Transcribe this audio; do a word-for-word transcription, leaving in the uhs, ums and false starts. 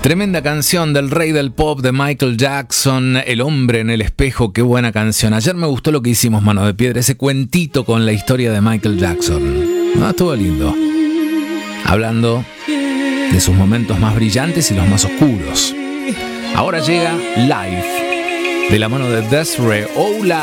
Tremenda canción del rey del pop de Michael Jackson, El hombre en el espejo, qué buena canción. Ayer me gustó lo que hicimos, Mano de Piedra, ese cuentito con la historia de Michael Jackson. Ah, estuvo lindo. Hablando de sus momentos más brillantes y los más oscuros. Ahora llega Live, de la mano de Des'ree. Hola.